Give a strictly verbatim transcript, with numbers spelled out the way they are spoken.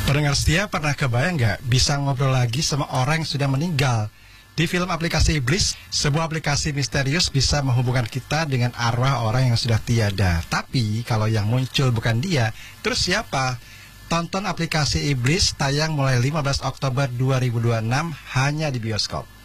Pendengar setia, pernah kebayang nggak bisa ngobrol lagi sama orang yang sudah meninggal? Di film Aplikasi Iblis, sebuah aplikasi misterius bisa menghubungkan kita dengan arwah orang yang sudah tiada. Tapi kalau yang muncul bukan dia, terus siapa? Tonton Aplikasi Iblis tayang mulai lima belas Oktober dua ribu dua puluh enam hanya di bioskop.